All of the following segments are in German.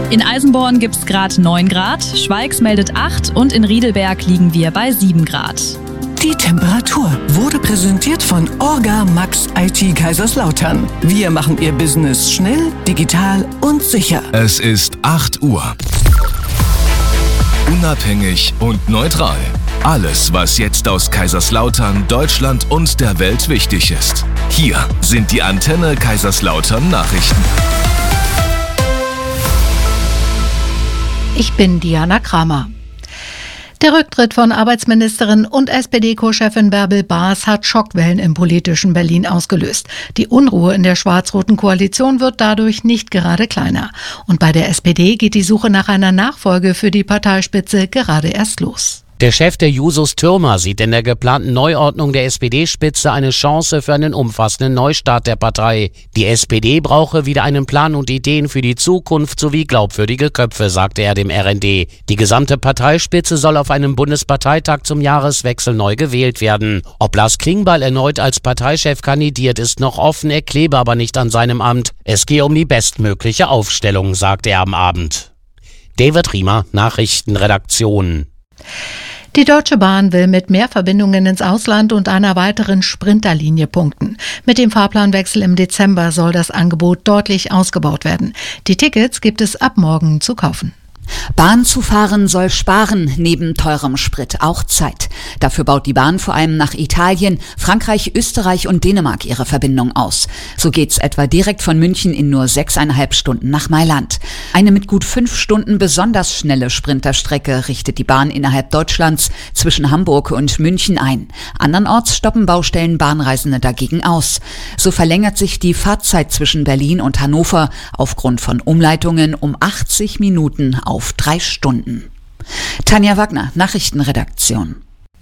In Eisenborn gibt es gerade 9 Grad, Schweigs meldet 8 und in Riedelberg liegen wir bei 7 Grad. Die Temperatur wurde präsentiert von Orga Max IT Kaiserslautern. Wir machen Ihr Business schnell, digital und sicher. Es ist 8 Uhr. Unabhängig und neutral. Alles, was jetzt aus Kaiserslautern, Deutschland und der Welt wichtig ist. Hier sind die Antenne Kaiserslautern Nachrichten. Ich bin Diana Kramer. Der Rücktritt von Arbeitsministerin und SPD-Co-Chefin Bärbel Baas hat Schockwellen im politischen Berlin ausgelöst. Die Unruhe in der schwarz-roten Koalition wird dadurch nicht gerade kleiner. Und bei der SPD geht die Suche nach einer Nachfolge für die Parteispitze gerade erst los. Der Chef der Jusos Thürmer sieht in der geplanten Neuordnung der SPD-Spitze eine Chance für einen umfassenden Neustart der Partei. Die SPD brauche wieder einen Plan und Ideen für die Zukunft sowie glaubwürdige Köpfe, sagte er dem RND. Die gesamte Parteispitze soll auf einem Bundesparteitag zum Jahreswechsel neu gewählt werden. Ob Lars Klingbeil erneut als Parteichef kandidiert, ist noch offen, er klebe aber nicht an seinem Amt. Es gehe um die bestmögliche Aufstellung, sagte er am Abend. David Riemer, Nachrichtenredaktion. Die Deutsche Bahn will mit mehr Verbindungen ins Ausland und einer weiteren Sprinterlinie punkten. Mit dem Fahrplanwechsel im Dezember soll das Angebot deutlich ausgebaut werden. Die Tickets gibt es ab morgen zu kaufen. Bahn zu fahren soll sparen, neben teurem Sprit auch Zeit. Dafür baut die Bahn vor allem nach Italien, Frankreich, Österreich und Dänemark ihre Verbindung aus. So geht's etwa direkt von München in nur 6,5 Stunden nach Mailand. Eine mit gut 5 Stunden besonders schnelle Sprinterstrecke richtet die Bahn innerhalb Deutschlands zwischen Hamburg und München ein. Andernorts stoppen Baustellen Bahnreisende dagegen aus. So verlängert sich die Fahrzeit zwischen Berlin und Hannover aufgrund von Umleitungen um 80 Minuten auf 3 Stunden. Tanja Wagner, Nachrichtenredaktion.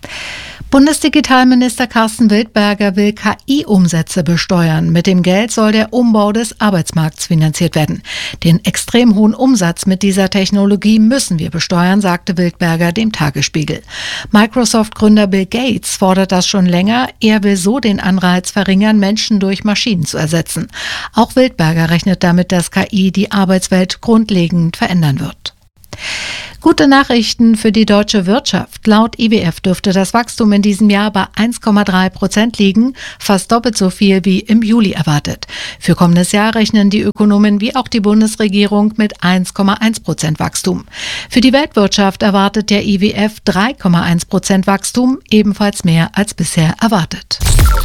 Bundesdigitalminister Carsten Wildberger will KI-Umsätze besteuern. Mit dem Geld soll der Umbau des Arbeitsmarkts finanziert werden. Den extrem hohen Umsatz mit dieser Technologie müssen wir besteuern, sagte Wildberger dem Tagesspiegel. Microsoft-Gründer Bill Gates fordert das schon länger. Er will so den Anreiz verringern, Menschen durch Maschinen zu ersetzen. Auch Wildberger rechnet damit, dass KI die Arbeitswelt grundlegend verändern wird. Gute Nachrichten für die deutsche Wirtschaft. Laut IWF dürfte das Wachstum in diesem Jahr bei 1,3% liegen, fast doppelt so viel wie im Juli erwartet. Für kommendes Jahr rechnen die Ökonomen wie auch die Bundesregierung mit 1,1% Wachstum. Für die Weltwirtschaft erwartet der IWF 3,1% Wachstum, ebenfalls mehr als bisher erwartet.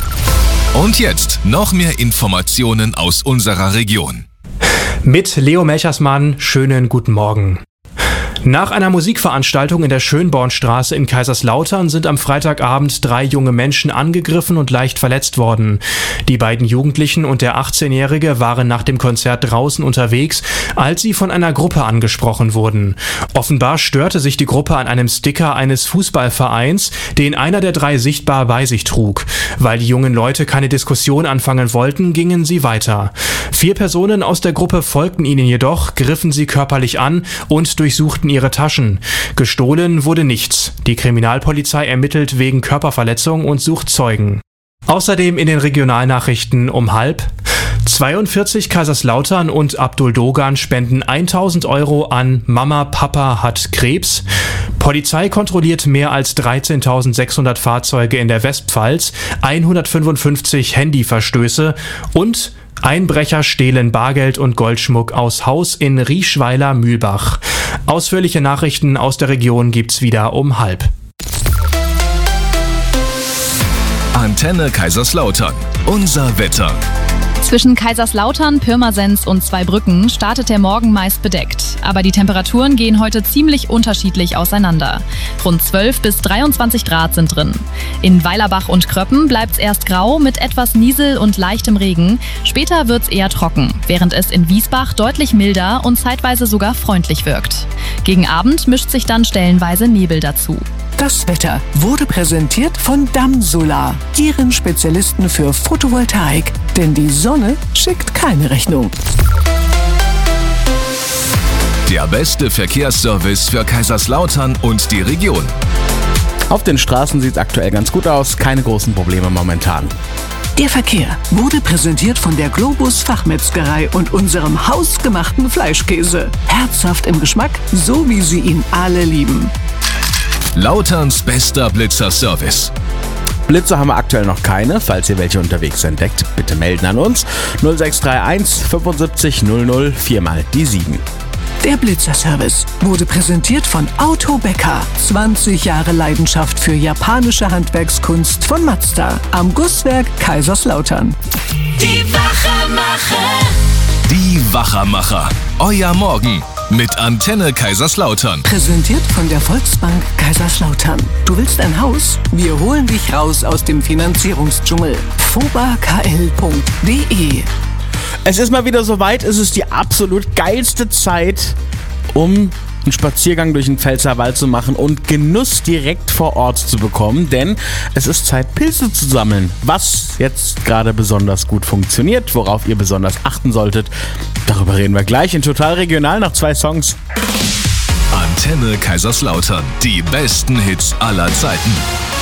Und jetzt noch mehr Informationen aus unserer Region. Mit Leo Melchersmann, schönen guten Morgen. Nach einer Musikveranstaltung in der Schönbornstraße in Kaiserslautern sind am Freitagabend 3 junge Menschen angegriffen und leicht verletzt worden. Die beiden Jugendlichen und der 18-Jährige waren nach dem Konzert draußen unterwegs, als sie von einer Gruppe angesprochen wurden. Offenbar störte sich die Gruppe an einem Sticker eines Fußballvereins, den einer der 3 sichtbar bei sich trug. Weil die jungen Leute keine Diskussion anfangen wollten, gingen sie weiter. 4 Personen aus der Gruppe folgten ihnen jedoch, griffen sie körperlich an und durchsuchten ihre Taschen. Gestohlen wurde nichts. Die Kriminalpolizei ermittelt wegen Körperverletzung und sucht Zeugen. Außerdem in den Regionalnachrichten um 12:30 Kaiserslautern und Abdul Dogan spenden 1.000 € an Mama, Papa hat Krebs. Polizei kontrolliert mehr als 13.600 Fahrzeuge in der Westpfalz, 155 Handyverstöße und Einbrecher stehlen Bargeld und Goldschmuck aus Haus in Rieschweiler-Mühlbach. Ausführliche Nachrichten aus der Region gibt's wieder um 12:30. Antenne Kaiserslautern. Unser Wetter. Zwischen Kaiserslautern, Pirmasens und Zweibrücken startet der Morgen meist bedeckt. Aber die Temperaturen gehen heute ziemlich unterschiedlich auseinander. Rund 12 bis 23 Grad sind drin. In Weilerbach und Kröppen bleibt es erst grau mit etwas Niesel und leichtem Regen. Später wird es eher trocken, während es in Wiesbach deutlich milder und zeitweise sogar freundlich wirkt. Gegen Abend mischt sich dann stellenweise Nebel dazu. Das Wetter wurde präsentiert von Dammsolar, Ihren Spezialisten für Photovoltaik. Denn die Sonne schickt keine Rechnung. Der beste Verkehrsservice für Kaiserslautern und die Region. Auf den Straßen sieht es aktuell ganz gut aus, keine großen Probleme momentan. Der Verkehr wurde präsentiert von der Globus Fachmetzgerei und unserem hausgemachten Fleischkäse. Herzhaft im Geschmack, so wie Sie ihn alle lieben. Lauterns bester Blitzer-Service. Blitzer haben wir aktuell noch keine. Falls ihr welche unterwegs entdeckt, bitte melden an uns. 0631 75 00 4 mal die 7. Der Blitzer-Service wurde präsentiert von Autobäcker. 20 Jahre Leidenschaft für japanische Handwerkskunst von Mazda am Gusswerk Kaiserslautern. Die Wachermacher. Die Wachermacher. Euer Morgen mit Antenne Kaiserslautern. Präsentiert von der Volksbank Kaiserslautern. Du willst ein Haus? Wir holen dich raus aus dem Finanzierungsdschungel. fobakl.de. Es ist mal wieder soweit, es ist die absolut geilste Zeit, um einen Spaziergang durch den Pfälzerwald zu machen und Genuss direkt vor Ort zu bekommen, denn es ist Zeit, Pilze zu sammeln. Was jetzt gerade besonders gut funktioniert, worauf ihr besonders achten solltet, darüber reden wir gleich in Total Regional nach 2 Songs. Antenne Kaiserslautern. Die besten Hits aller Zeiten.